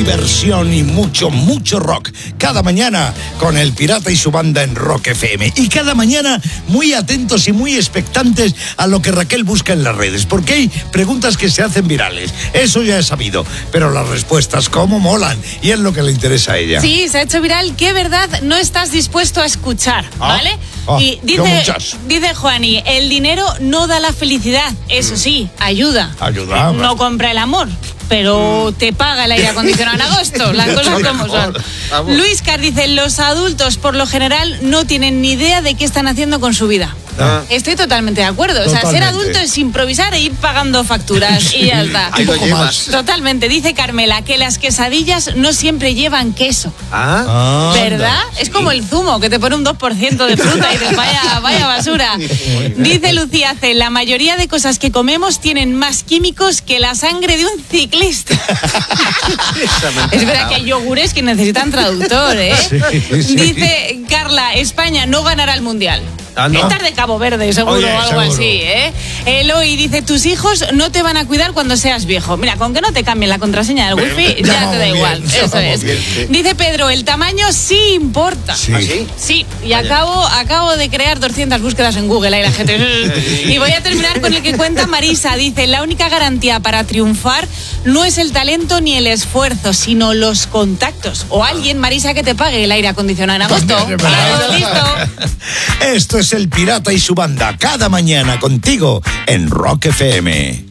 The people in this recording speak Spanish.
diversión y mucho rock. Cada mañana con El Pirata y su banda en Rock FM. Y cada mañana muy atentos y muy expectantes a lo que Raquel busca en las redes. Porque hay preguntas que se hacen virales. Eso ya he sabido. Pero las respuestas, cómo molan. Y es lo que le interesa a ella. Sí, se ha hecho viral. ¿Qué verdad no estás dispuesto a escuchar? ¿Vale? Y dice Juani, el dinero no da la felicidad. Eso sí, ayuda. Ayuda. No compra el amor, pero te paga el aire acondicionado en agosto, las cosas como son. Luis Car dice, los adultos por lo general no tienen ni idea de qué están haciendo con su vida. Estoy totalmente de acuerdo. O sea, ser adulto es improvisar e ir pagando facturas y ya está. Ahí lo llevas. Totalmente. Dice Carmela que las quesadillas no siempre llevan queso. ¿Verdad? Es como el zumo, que te pone un 2% de fruta y dices, vaya basura. Dice Lucía C, la mayoría de cosas que comemos tienen más químicos que la sangre de un ciclista. Es verdad que hay yogures que necesitan traductor, ¿eh? Sí. Dice Carla, España no ganará el Mundial. Estás de Cabo Verde, seguro, o algo así, ¿eh? Eloy dice, tus hijos no te van a cuidar cuando seas viejo. Mira, con que no te cambien la contraseña del wifi, ya te da igual. Eso es. Dice Pedro, el tamaño sí importa. Sí. Y acabo de crear 200 búsquedas en Google, ahí la gente. Y voy a terminar con el que cuenta Marisa. Dice, la única garantía para triunfar no es el talento ni el esfuerzo, sino los contactos. O alguien, Marisa, que te pague el aire acondicionado en agosto. Claro, listo. Esto es El Pirata y su banda, cada mañana contigo en Rock FM.